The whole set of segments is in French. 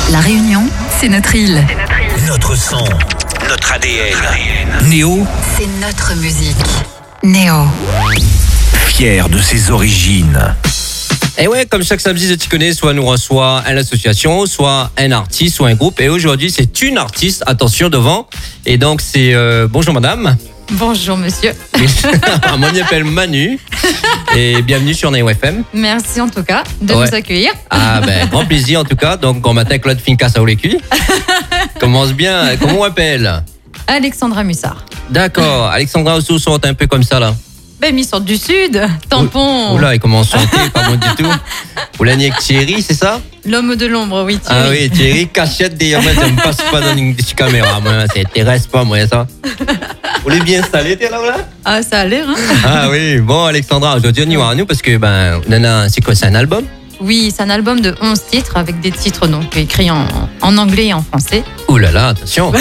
La Réunion, c'est notre île. Notre son, notre ADN. Néo, C'est notre musique. Néo. fier de ses origines. Et ouais, comme chaque samedi, tu connais, soit nous reçoit une association, soit un artiste, soit un groupe. Et aujourd'hui, c'est une artiste, attention devant. Et donc, c'est bonjour madame. Bonjour monsieur. Moi, je m'appelle Manu. Et bienvenue sur Néo FM. Merci en tout cas de Ouais. nous accueillir. Ah ben, grand plaisir en tout cas. Donc, on m'attaque Claude Finca Saouleki. Commence bien. Comment on appelle? Alexandra Mussard. D'accord. Alexandra Osso sort un peu comme ça là. Ben, ils sortent du sud. Tampon. Oula, il commence à chanter, pas bon du tout. Vous l'avez avec Thierry, c'est ça? L'homme de l'ombre, oui. Ah Thierry. oui, Thierry, cachette derrière moi, ça me passe pas dans une caméra. Moi, ça intéresse pas, moi, ça. Vous l'avez bien installé, t'es là ou là? Ah, ça a l'air, hein. Ah oui, bon, Alexandra, aujourd'hui, on y va à nous parce que, c'est quoi, c'est un album? Oui, c'est un album de 11 titres avec des titres donc écrits en anglais et en français. Ouh là là, attention.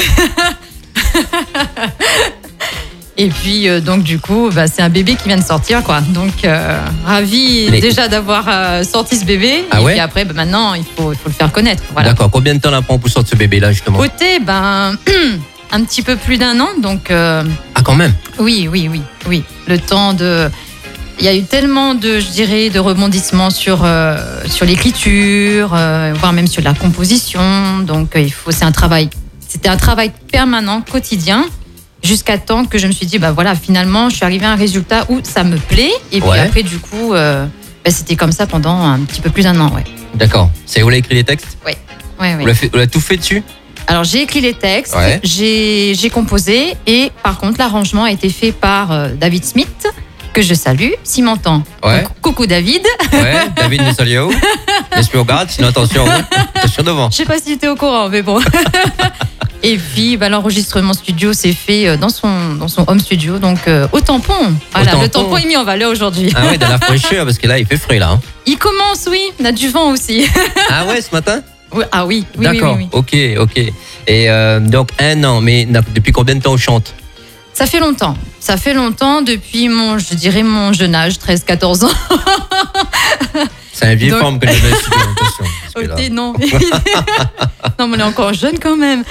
Et puis, donc, du coup, c'est un bébé qui vient de sortir, quoi. Donc, ravi Mais- déjà d'avoir sorti ce bébé. Ah et ouais puis après, maintenant, il faut le faire connaître. Voilà. D'accord, combien de temps on prend pour sortir ce bébé-là, justement? Côté, un petit peu plus d'1 an. Donc, Ah, quand même. oui. Le temps de... Il y a eu tellement de, je dirais, de rebondissements sur l'écriture, voire même sur la composition. Donc, c'était un travail permanent, quotidien, jusqu'à temps que je me suis dit, voilà, finalement, je suis arrivée à un résultat où ça me plaît. Et puis Ouais. après, du coup, c'était comme ça pendant un petit peu plus d'1 an, ouais. D'accord. C'est vous l'avez écrit les textes? Ouais. Vous l'avez tout fait dessus? Alors, j'ai écrit les textes, Ouais. j'ai composé, et par contre, l'arrangement a été fait par David Smith, que je salue, s'il m'entend. Ouais. Donc, coucou David. Ouais, David Nessaliao. Laisse-moi regarder, sinon attention, hein. Attention devant. Je sais pas si tu es au courant, mais bon. Et puis, l'enregistrement studio s'est fait dans son home studio, donc au tampon. Voilà, Tampon. le tampon est mis en valeur aujourd'hui. Ah ouais, dans la fraîcheur, parce que là, il fait frais, là. Hein. Il commence, oui, on a du vent aussi. Ah ouais, ce matin? Oui, ah oui, oui, D'accord, oui, oui. ok. Et donc 1 an, mais depuis combien de temps on chante? Ça fait longtemps. Ça fait longtemps depuis mon jeune âge, 13-14 ans. C'est un vieux Donc- forme que je mets sur attention. parce que là- Ok, non. Non, mais on est encore jeune quand même.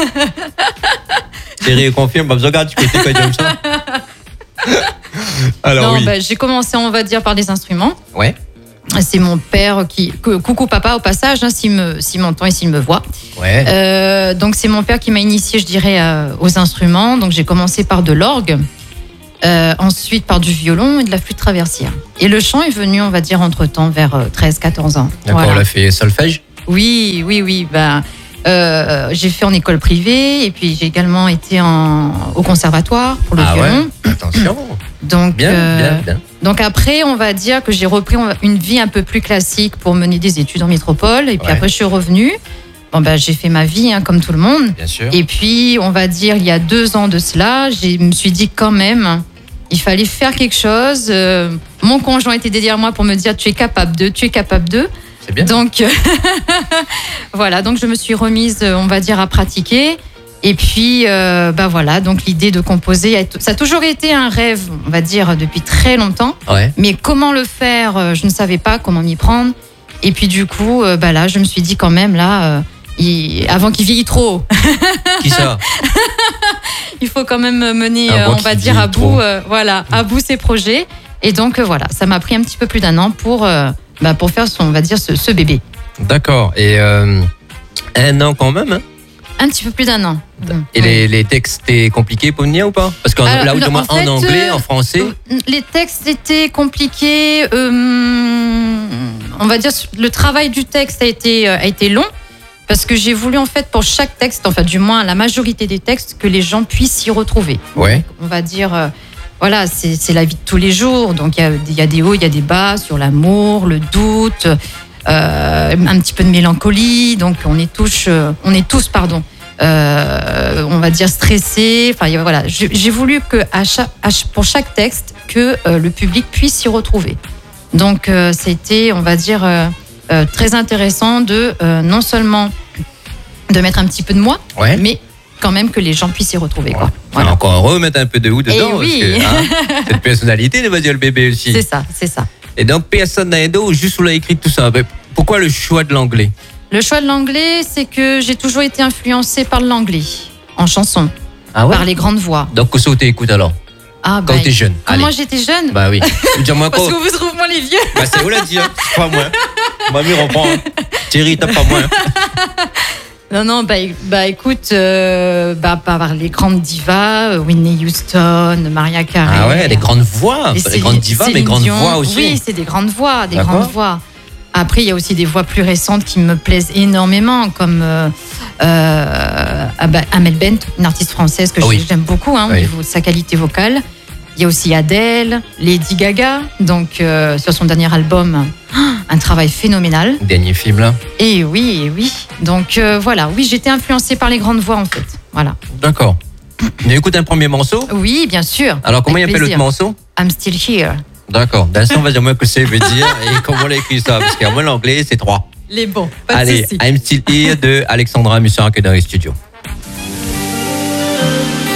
Thierry confirme, regarde, tu côté quand comme ça. Alors Non, oui. j'ai commencé, on va dire, par des instruments. Ouais, C'est mon père coucou papa au passage, hein, s'il m'entend et s'il me voit. ouais. Donc c'est mon père qui m'a initié, je dirais, aux instruments. Donc j'ai commencé par de l'orgue, ensuite par du violon et de la flûte traversière. Et le chant est venu, on va dire, entre-temps, vers 13-14 ans. D'accord, Voilà. on l'a fait solfège. Oui. J'ai fait en école privée et puis j'ai également été au conservatoire pour le violon. Ouais, attention. Donc, Bien. donc après, on va dire que j'ai repris une vie un peu plus classique pour mener des études en métropole. Et puis Ouais. après, je suis revenue. J'ai fait ma vie, hein, comme tout le monde. Bien sûr. Et puis, on va dire, il y a 2 ans de cela, je me suis dit quand même, il fallait faire quelque chose. Mon conjoint était derrière moi pour me dire, tu es capable de. C'est bien. Donc, voilà, donc je me suis remise, on va dire, à pratiquer. Et puis, voilà, donc l'idée de composer, ça a toujours été un rêve, on va dire, depuis très longtemps. Ouais. Mais comment le faire, je ne savais pas comment m'y prendre. Et puis, du coup, là, je me suis dit quand même, là, avant qu'il vieillit trop, Qui ça? il faut quand même mener, Avant on qu'il va dire, vieillit à bout, à bout ses projets. Et donc, voilà, ça m'a pris un petit peu plus d'1 an pour faire, on va dire, ce bébé. D'accord. Et 1 an quand même, hein? Un petit peu plus d'1 an. Et les textes, c'était compliqué pour venir ou pas? Parce que Alors, là, où en fait, anglais, en français. Les textes étaient compliqués. On va dire, le travail du texte a été long. Parce que j'ai voulu, en fait, pour chaque texte, enfin, du moins, la majorité des textes, que les gens puissent s'y retrouver. Ouais. On va dire, voilà, c'est la vie de tous les jours. Donc, il y a des hauts, il y a des bas sur l'amour, le doute, un petit peu de mélancolie. Donc, on est tous, on va dire, stressés. Enfin, voilà, j'ai voulu que pour chaque texte, que le public puisse s'y retrouver. Donc, c'était, on va dire, très intéressant de non seulement de mettre un petit peu de moi, Ouais. mais quand même que les gens puissent s'y retrouver. Quoi. Voilà. Encore remettre un peu de vous dedans. oui. Parce que, cette personnalité, il va dire le bébé aussi. C'est ça, c'est ça. Et donc, personne n'a aidé ou juste vous l'avez écrit tout ça. Mais pourquoi le choix de l'anglais? Le choix de l'anglais, c'est que j'ai toujours été influencée par l'anglais, en chanson, Ah ouais? par les grandes voix. Donc, qu'est-ce que t'écoutes alors? Ah, Quand t'es jeune. Quand Allez. moi j'étais jeune, Bah oui. Dis-moi parce quoi? que vous trouvez moi les vieux. Bah, c'est où la dire? C'est pas moi. Moi, m'y reprend. Thierry, t'as pas moi. Non, écoute, par les grandes divas, Whitney Houston, Mariah Carey. Ah ouais, des grandes voix. Et Les grandes divas, mais grandes Dion. voix aussi. Oui, c'est des grandes voix, des D'accord. grandes voix. Après, il y a aussi des voix plus récentes qui me plaisent énormément, comme Amel Bent, une artiste française que Ah oui. j'aime beaucoup au Oui. niveau de sa qualité vocale. Il y a aussi Adele, Lady Gaga, donc sur son dernier album, un travail phénoménal. Dernier film là. Et oui. Donc voilà, oui, j'étais influencée par les grandes voix en fait. Voilà. D'accord. On écoute un premier morceau. Oui, bien sûr. Alors, comment il Avec appelle l'autre plaisir. morceau? I'm still here. D'accord. D'instant, on va dire moi que ça veut dire et comment on a écrit ça. Parce qu'à moi, l'anglais, c'est 3. Les bons. Pas de Allez, souci. I'm Still Here de Alexandra Mussac dans les studios.